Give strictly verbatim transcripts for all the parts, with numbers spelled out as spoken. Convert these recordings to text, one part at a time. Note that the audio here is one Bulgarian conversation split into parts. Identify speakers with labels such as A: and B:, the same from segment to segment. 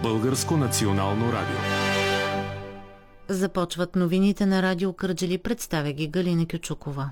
A: Българско национално радио.
B: Започват новините на Радио Кърджали, представя ги Галина Кючукова.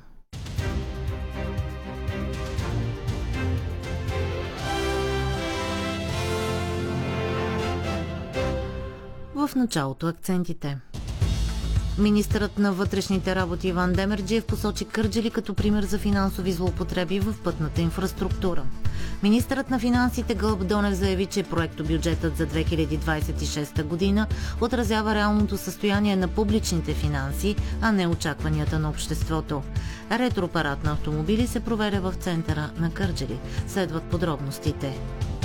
B: В началото акцентите. Министърът на вътрешните работи Иван Демерджиев посочи Кърджали като пример за финансови злоупотреби в пътната инфраструктура. Министърът на финансите Гълъб Донев заяви, че проектобюджетът за две хиляди двадесет и шеста година отразява реалното състояние на публичните финанси, а не очакванията на обществото. Ретропарад на автомобили се проведе в центъра на Кърджали. Следват подробностите.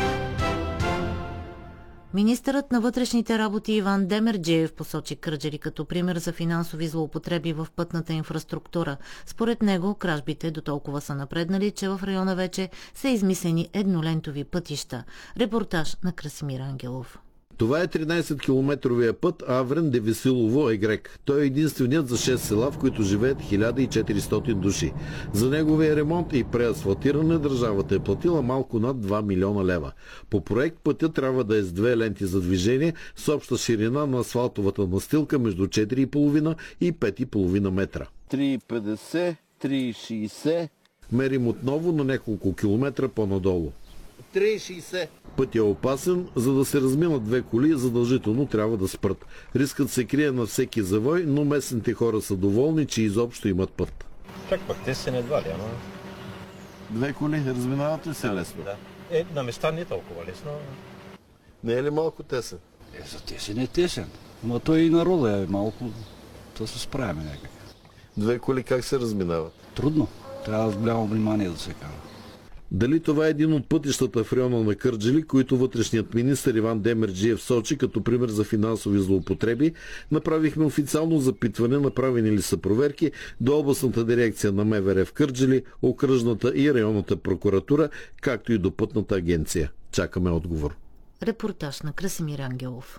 B: Министърът на вътрешните работи Иван Демерджиев посочи Кърджали като пример за финансови злоупотреби в пътната инфраструктура. Според него, кражбите до толкова са напреднали, че в района вече са измислени еднолентови пътища. Репортаж на Красимир Ангелов.
C: Това е тринадесеткилометровия път Аврен-Девесилово-Егрек. Той е единственият за шест села, в които живеят хиляда и четиристотин души. За неговия ремонт и преасфалтиране държавата е платила малко над два милиона лева. По проект пътя трябва да е с две ленти за движение с обща ширина на асфалтовата настилка между четири и половина и пет и половина метра.
D: три петдесет, три шейсет.
C: Мерим отново на няколко километра по-надолу.
D: три шейсет.
C: Път е опасен, за да се разминат две коли, задължително трябва да спрат. Рискът се крие на всеки завой, но местните хора са доволни, че изобщо имат път.
E: Чак пък те се не едва ли, ама...
D: Две коли разминават ли се да, лесно?
E: Да. Е, на места не е толкова лесно.
D: Не е ли малко тесен?
F: Е, за тесен е тесен. Ама той и народа е малко... То се справяме някак.
D: Две коли как се разминават?
F: Трудно. Трябва да голямо внимание да се кара.
C: Дали това е един от пътищата в района на Кърджали, които вътрешният министър Иван Демерджиев сочи като пример за финансови злоупотреби, направихме официално запитване, направени ли са проверки до областната дирекция на МВР в Кърджали, окръжната и районната прокуратура, както и до пътната агенция. Чакаме отговор.
B: Репортаж на Красимир Ангелов.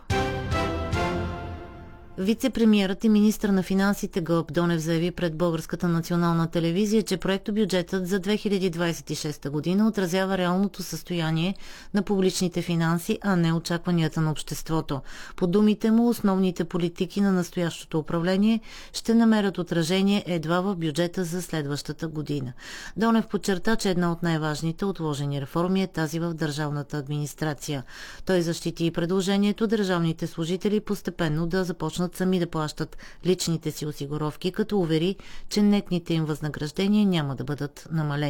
B: Вице-премиерът и министър на финансите Гълъб Донев заяви пред Българската национална телевизия, че проектобюджетът за две хиляди двадесет и шеста година отразява реалното състояние на публичните финанси, а не очакванията на обществото. По думите му, основните политики на настоящото управление ще намерят отражение едва в бюджета за следващата година. Донев подчерта, че една от най-важните отложени реформи е тази в държавната администрация. Той защити и предложението държавните служители постепенно да започнат сами да плащат личните си осигуровки, като увери, че нетните им възнаграждения няма да бъдат намалени.